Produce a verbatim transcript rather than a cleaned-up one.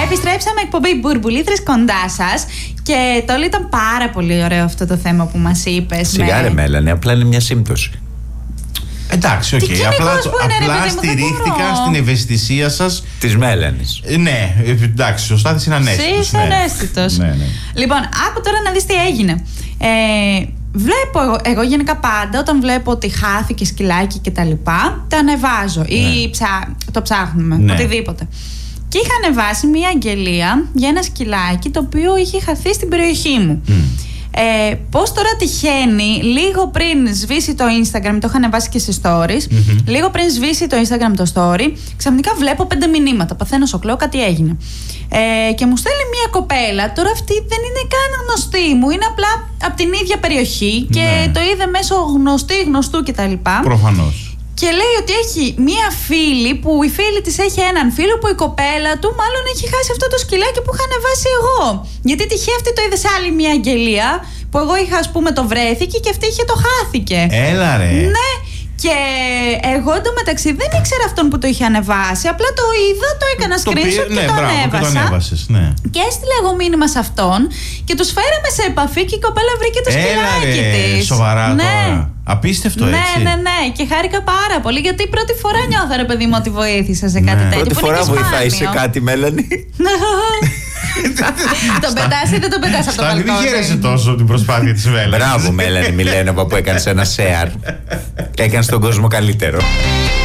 Επιστρέψαμε, εκπομπή Μπουρμπουλήθρες κοντά σας. Και το όλο ήταν πάρα πολύ ωραίο αυτό το θέμα που μας είπες. Σιγά ρε Μέλανη, απλά είναι μια σύμπτωση. Εντάξει, οκ. Okay. Απλά, απλά στηρίχτηκα στην ευαισθησία σας της Μέλανης. Ναι, εντάξει, ο Στάθης είναι ανέστητος. Είσαι ναι. ανέστητος. Ναι, ναι. Λοιπόν, άκου τώρα να δεις τι έγινε. Ε, βλέπω εγώ, εγώ γενικά πάντα όταν βλέπω ότι χάθηκε σκυλάκι και τα λοιπά, τα ανεβάζω ναι. ή ψά, το ψάχνουμε, ναι. οτιδήποτε. Και είχα ανεβάσει μια αγγελία για ένα σκυλάκι το οποίο είχε χαθεί στην περιοχή μου. Mm. Ε, πώς τώρα τυχαίνει, λίγο πριν σβήσει το Instagram, το είχα ανεβάσει και σε stories, mm-hmm. λίγο πριν σβήσει το Instagram το story, ξαφνικά βλέπω πέντε μηνύματα. Παθαίνω σοκλό, κάτι έγινε. Ε, και μου στέλνει μια κοπέλα, τώρα αυτή δεν είναι καν γνωστή μου, είναι απλά από την ίδια περιοχή και ναι. το είδε μέσω γνωστή, γνωστού κτλ. Προφανώς. Και λέει ότι έχει μία φίλη που η φίλη της έχει έναν φίλο που η κοπέλα του μάλλον έχει χάσει αυτό το σκυλάκι που είχα ανεβάσει εγώ. Γιατί τυχαία αυτή το είδε σε άλλη μία αγγελία που εγώ είχα, ας πούμε, το βρέθηκε και αυτή είχε το χάθηκε. Έλα ρε. Ναι. Και εγώ εντωμεταξύ δεν ήξερα αυτόν που το είχε ανεβάσει. Απλά το είδα, το έκανα screenshot και ναι, το μπράβο, ανέβασα. Και το ανέβασες, ναι. Και έστειλα εγώ μήνυμα σε αυτόν και τους φέραμε σε επαφή και η κοπέλα βρήκε το σκυλάκι της. Σοβαρά ναι. τώρα. Απίστευτο ναι, έτσι. Ναι, ναι, ναι. Και χάρηκα πάρα πολύ γιατί πρώτη φορά νιώθω, ρε παιδί μου, ότι βοήθησα σε κάτι ναι. τέτοιο. Πρώτη φορά βοηθάει σε κάτι, Μέλανη. Το πετάς ή δεν το πετάς από το μπαλκόνι. μπαλκόνι. Δεν χαίρεσαι τόσο την προσπάθεια της Μέλανης. Μπράβο, Μέλανη, Μιλένοβα, που έκανες ένα share και έκανες τον κόσμο καλύτερο.